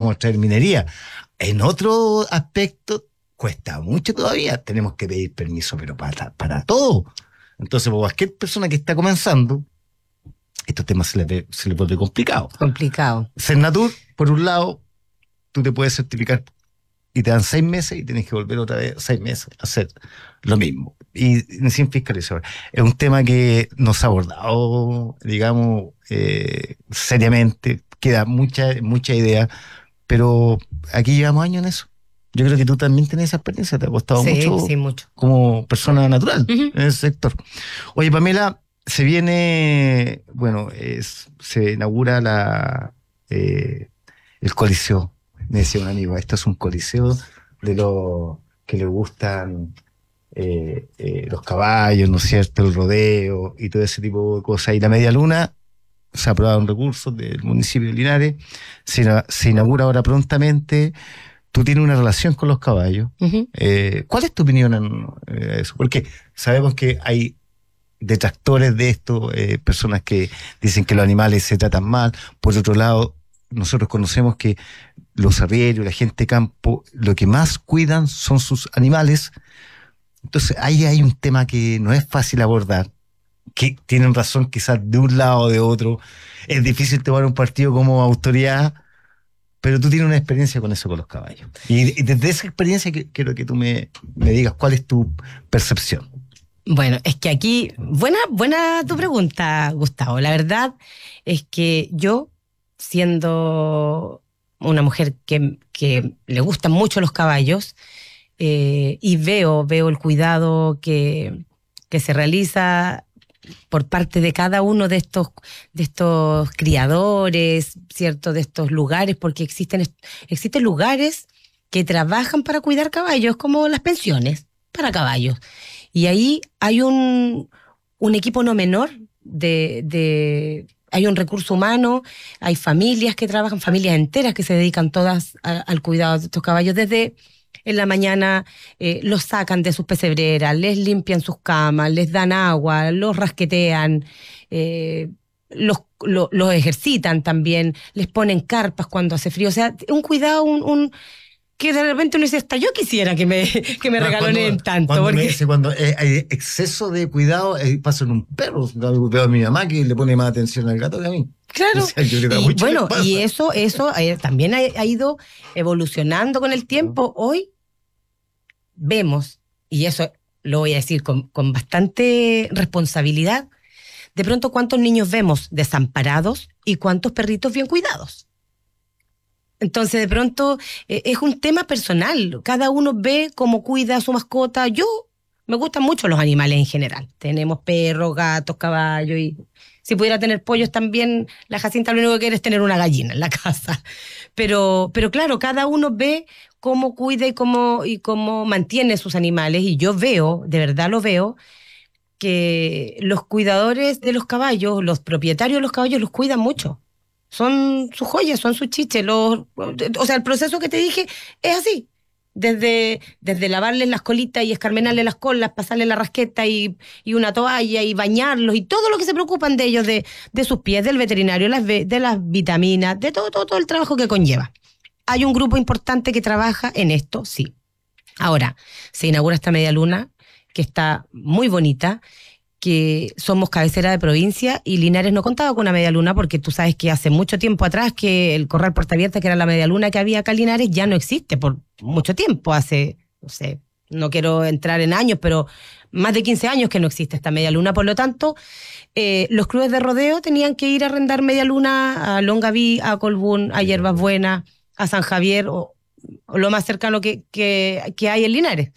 vamos a traer minería. En otro aspecto, cuesta mucho todavía. Tenemos que pedir permiso, pero para todo. Entonces, para cualquier persona que está comenzando, estos temas se le vuelve complicado. Complicado. Cernatur, por un lado, tú te puedes certificar y te dan 6 meses y tienes que volver otra vez 6 meses a hacer lo mismo. Y sin fiscalizador. Es un tema que nos ha abordado, digamos, seriamente. Queda mucha idea, pero aquí llevamos años en eso. Yo creo que tú también tienes esa experiencia, te ha costado mucho, mucho como persona natural en ese sector. Oye, Pamela, se viene, bueno, se inaugura el Coliseo. Me decía un amigo, esto es un coliseo de los que le gustan los caballos, ¿no es cierto?, el rodeo y todo ese tipo de cosas. Y la media luna, se ha aprobado un recurso del municipio de Linares, se inaugura ahora prontamente. Tú tienes una relación con los caballos. ¿Cuál es tu opinión en eso? Porque sabemos que hay detractores de esto, personas que dicen que los animales se tratan mal. Por otro lado, nosotros conocemos que los arrieros, la gente de campo, lo que más cuidan son sus animales. Entonces ahí hay un tema que no es fácil abordar, que tienen razón quizás de un lado o de otro. Es difícil tomar un partido como autoridad, pero tú tienes una experiencia con eso, con los caballos. Y desde esa experiencia quiero que tú me digas cuál es tu percepción. Bueno, es que aquí, buena tu pregunta, Gustavo. La verdad es que yo, siendo una mujer que le gustan mucho los caballos, y veo el cuidado que se realiza por parte de cada uno de estos criadores, ¿cierto?, de estos lugares, porque existen lugares que trabajan para cuidar caballos, como las pensiones para caballos. Y ahí hay un equipo no menor hay un recurso humano, hay familias que trabajan, familias enteras que se dedican todas al cuidado de estos caballos. Desde en la mañana los sacan de sus pesebreras, les limpian sus camas, les dan agua, los rasquetean, los ejercitan también, les ponen carpas cuando hace frío. O sea, un cuidado, que de repente uno dice, hasta yo quisiera que me regalonen tanto. Cuando hay exceso de cuidado, pasa en un perro. Veo a mi mamá que le pone más atención al gato que a mí. Claro, o sea, y eso también ha ido evolucionando con el tiempo. Hoy vemos, y eso lo voy a decir con bastante responsabilidad, de pronto cuántos niños vemos desamparados y cuántos perritos bien cuidados. Entonces, de pronto, es un tema personal. Cada uno ve cómo cuida a su mascota. Me gustan mucho los animales en general. Tenemos perros, gatos, caballos, y si pudiera tener pollos también, la Jacinta lo único que quiere es tener una gallina en la casa. Pero claro, cada uno ve cómo cuida y cómo mantiene sus animales. Y yo veo, de verdad lo veo, que los cuidadores de los caballos, los propietarios de los caballos, los cuidan mucho. Son sus joyas, son sus chiches. O sea, el proceso que te dije es así. Desde lavarles las colitas y escarmenarles las colas, pasarles la rasqueta y una toalla y bañarlos y todo lo que se preocupan de ellos, de sus pies, del veterinario, de las vitaminas, de todo el trabajo que conlleva. Hay un grupo importante que trabaja en esto, sí. Ahora, se inaugura esta media luna, que está muy bonita, que somos cabecera de provincia y Linares no contaba con una media luna, porque tú sabes que hace mucho tiempo atrás que el Corral Puerta Abierta, que era la media luna que había acá en Linares, ya no existe por mucho tiempo. Hace, no sé, no quiero entrar en años, pero más de 15 años que no existe esta media luna. Por lo tanto, los clubes de rodeo tenían que ir a arrendar media luna a Longaví, a Colbún, a Hierbas Buenas, a San Javier, o lo más cercano que hay en Linares.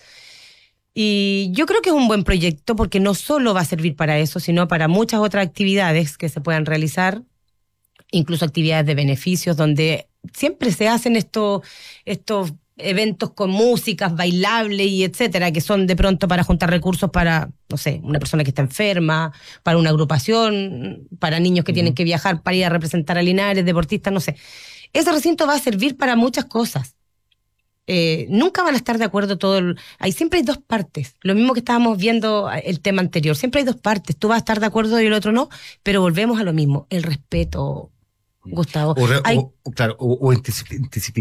Y yo creo que es un buen proyecto, porque no solo va a servir para eso, sino para muchas otras actividades que se puedan realizar, incluso actividades de beneficios, donde siempre se hacen estos eventos con músicas bailables y etcétera, que son de pronto para juntar recursos para, no sé, una persona que está enferma, para una agrupación, para niños que tienen que viajar para ir a representar a Linares, deportistas, no sé. Ese recinto va a servir para muchas cosas. Nunca van a estar de acuerdo siempre hay dos partes, lo mismo que estábamos viendo el tema anterior, siempre hay dos partes, tú vas a estar de acuerdo y el otro no, pero volvemos a lo mismo, el respeto, Gustavo. O